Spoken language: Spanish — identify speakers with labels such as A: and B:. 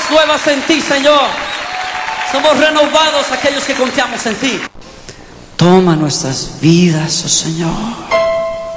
A: nuevas en ti, Señor. Somos renovados aquellos que confiamos en ti. Toma nuestras vidas, oh Señor.